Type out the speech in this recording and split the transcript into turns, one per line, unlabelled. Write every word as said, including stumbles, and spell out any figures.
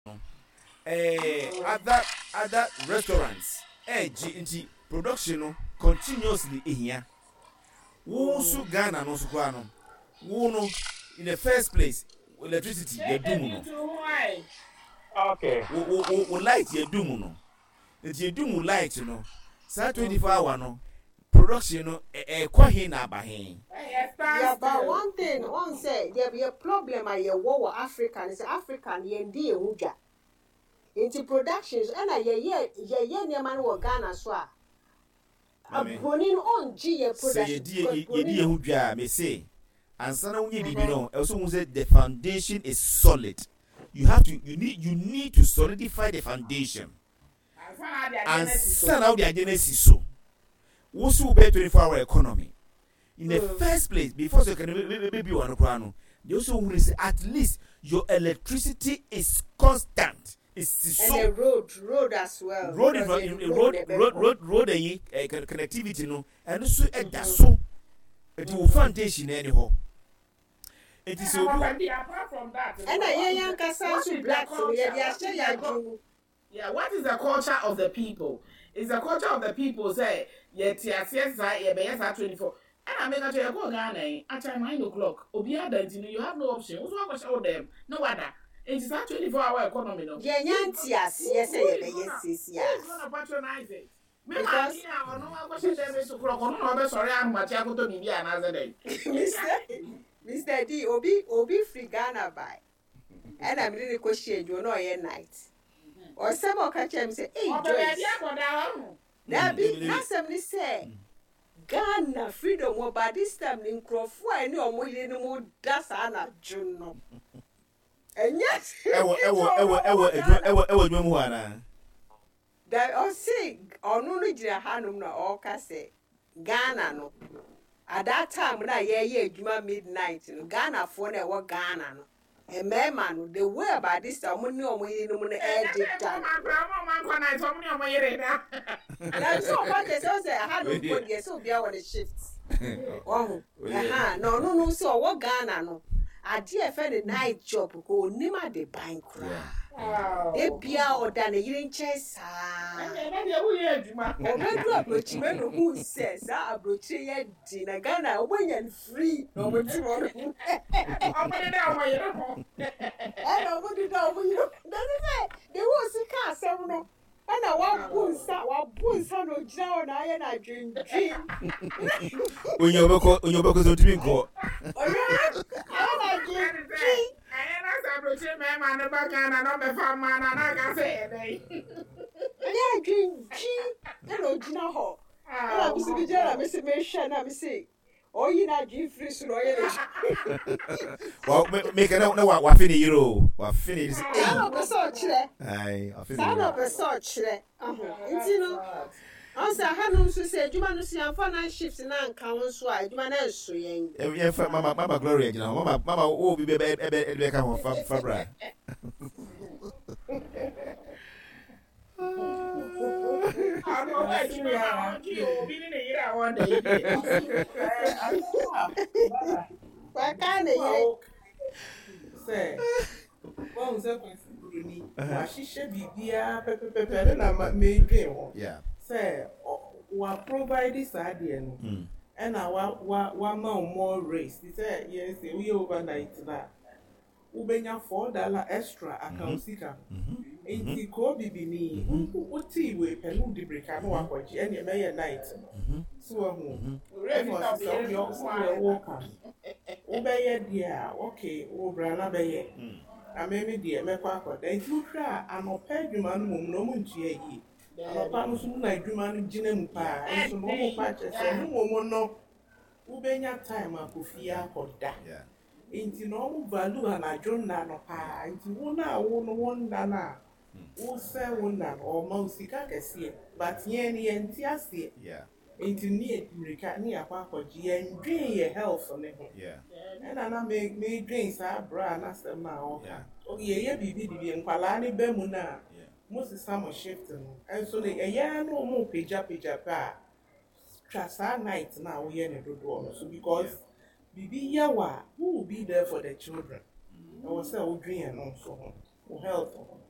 eh other other restaurants eh G production no continuously ehia wo su Ghana no so kwa no wo no in the first place electricity ye dum no
okay
wo wo wo light ye dum no ye dum light no sa twenty-four hour no production no eh kwa hin na ba hin.
Yeah, but one thing one say there be a problem at your war African is African ye ndi ehudwa into productions and ye ye ye ye near wo Ghana so a abonin on G ye production
say ye ye di ehudwa me say ansana unye bibi no also who say the foundation is solid. You have to you need you need to solidify the foundation and send out the agency so who will be twenty-four hour economy in the mm. first place before so can maybe one crown. They also will say at least your electricity is constant. It's so
and the road road as well.
Road is road road road road road uh, connectivity no and also at that so it will foundation anyhow. It is so
apart from that.
And I young Kasansu black so yeah
yeah, what is the culture of the people? Is the culture of the people say yet yes yes yeah be yes twenty-four. And I make a tell you go Ghana at nine o'clock. Obi identity you have no option. Who's going to show them? No other. It is a twenty-four hour economy no.
Yeah, yes yes yes yes yes.
Going to patronize it. Because I no I go say them eight o'clock. No no sorry I'm Matia go to me another day.
Mister D Obi Obi free Ghana by. And I'm really question you know your night. Or some of catch him say, hey, that be nasem say Ghana freedom or by this time in Crawford, and no more than more that's Anna Juno. And yes,
ever, ever, ever, ever, ever, ever, ever,
that or say, or no, Hanum no, or Casse Ghana no. At that time, when I hear ye, Juma midnight, Ghana for a war Ghana no. A man, the way about this time, when no way no money edit done. That's so much as I say, I had no good yes, so be our shifts. Oh, aha, no, no, no, so what Ghana no. I dear fed a night job go Nima de bank cry. They be out than a year chase. And then you approach men who says, I approach ye dinner Ghana, when and free. No, what's wrong? I don't want to know when you there was a car, several. And I want boots, I want boots, I know John, I and I drink drink.
When you're when you're going to drink,
oh, yeah, I drink drink.
I approach him, man, and back and I'm a farm man, and I can say it.
I drink drink. Hello, Gina Hall. I'm Mister Vijay, Mister Mission, I'm saying. Oh, you not give free so
well, make it out now. What finish you? What finish?
Son of a such.
Aye,
son of a such. Uh huh. You know, also, I had no to say, you want to see a fun shifts in Ankawan Swai, you want to see.
Every Mama, Mama Gloria, you know, Mama, Mama, oh, be baby, baby, baby, come on, Fabra.
I don't like you. I be in a year one day.
Why can't they
say? Well, she should be dear, Pepper, Pepper, and I made game.
Yeah.
Say, what provide this idea? And I want one more race. He said, yes, we overnight that. Ubenya four dollar extra account sika. Enti ko bibini. Uti we pelu di break no akwaji ene e me night. So hu. Ready for so we also work am. Ubeye dia, okay, obra na beye. Amemi dia me kwa akwa. Enti ukra anopa adwuma no mum no mu ntua yi. Anopa no so na adwuma no gina mu pa. Enso no mo pa chese no mo no. Ubenya time akofia akoda.
Yeah.
Inti no value and I don't know pa. Inti wona wona wona na. Wo say wona o ma usika kese. But yen yen ti ase.
Yeah.
Inti ni America ni akwa akwaji yen drain your health on ho.
Yeah.
And na make me drain sa bra na sem na o.
Yeah.
O ye ye bibi bibi nkwala ni be mu na. Mo si some shift no. And so le eya no mo peja peja pa. Trasa night na wo ye ne dodo so because Bibi Yawa, who will be there for the children? I was say, oh, dream and also, health.